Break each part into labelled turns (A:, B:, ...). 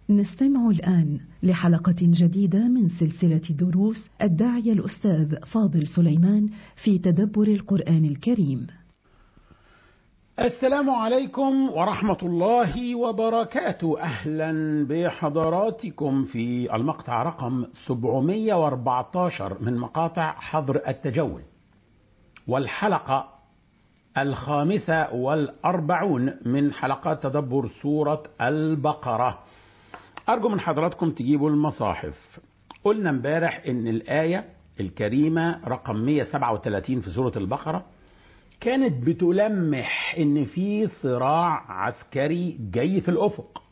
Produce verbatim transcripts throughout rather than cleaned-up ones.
A: نستمع الآن لحلقة جديدة من سلسلة دروس الداعية الأستاذ فاضل سليمان في تدبر القرآن الكريم.
B: السلام عليكم ورحمة الله وبركاته. أهلا بحضراتكم في المقطع رقم سبعمائة وأربعة عشر من مقاطع حظر التجول، والحلقة الخامسة والأربعون من حلقات تدبر سورة البقرة. أرجو من حضراتكم تجيبوا المصاحف. قلنا امبارح إن الآية الكريمة رقم مئة وسبعة وثلاثين في سورة البقرة كانت بتلمح إن في صراع عسكري جاي في الأفق.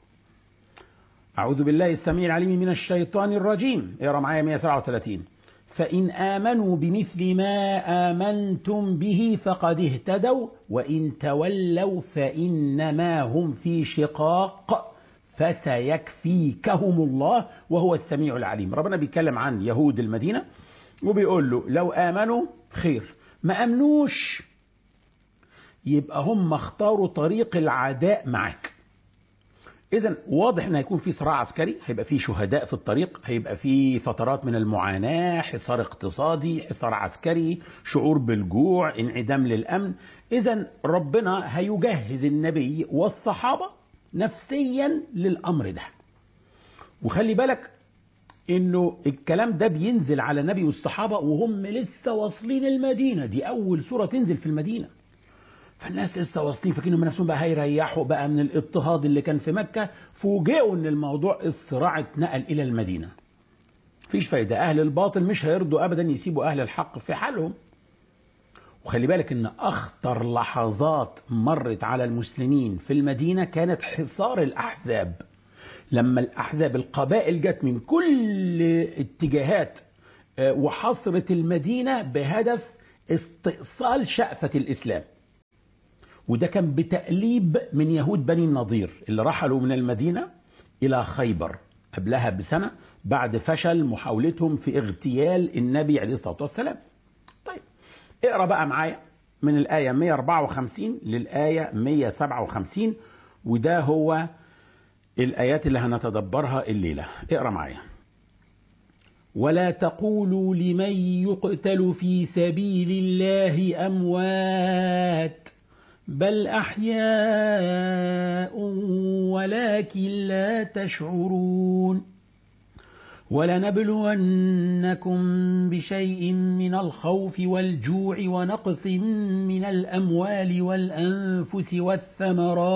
B: أعوذ بالله السميع العليم من الشيطان الرجيم. اقرأ معايا مئة وسبعة وثلاثين. فإن آمنوا بمثل ما آمنتم به فقد اهتدوا وإن تولوا فإنما هم في شقاق فسيكفيكهم الله وهو السميع العليم. ربنا بيتكلم عن يهود المدينة وبيقول له لو آمنوا خير، ما أمنوش يبقى هم اختاروا طريق العداء معك. إذن واضح أن هيكون في صراع عسكري، هيبقى في شهداء في الطريق، هيبقى في فترات من المعاناة، حصار اقتصادي، حصار عسكري، شعور بالجوع، انعدام للأمن. إذن ربنا هيجهز النبي والصحابة نفسيا للأمر ده. وخلي بالك إنه الكلام ده بينزل على النبي والصحابة وهم لسه واصلين المدينة. دي أول سورة تنزل في المدينة، فالناس لسه واصلين فاكرين نفسهم بقى هيريحوا بقى من الاضطهاد اللي كان في مكة. فوجئوا ان الموضوع الصراع اتنقل الى المدينة. مفيش فايدة، اهل الباطل مش هيرضوا ابدا يسيبوا اهل الحق في حالهم. وخلي بالك ان اخطر لحظات مرت على المسلمين في المدينة كانت حصار الاحزاب، لما الاحزاب القبائل جت من كل اتجاهات وحصرت المدينة بهدف استئصال شأفة الاسلام. وده كان بتأليب من يهود بني النضير اللي رحلوا من المدينة إلى خيبر قبلها بسنة بعد فشل محاولتهم في اغتيال النبي عليه الصلاة والسلام. طيب اقرأ بقى معايا من الآية مئة وأربعة وخمسين للآية مئة وسبعة وخمسين، وده هو الآيات اللي هنتدبرها الليلة. اقرأ معايا. ولا تقولوا لمن يقتل في سبيل الله أموات بل أحياء ولكن لا تشعرون. ولنبلونكم بشيء من الخوف والجوع ونقص من الأموال والأنفس والثمرات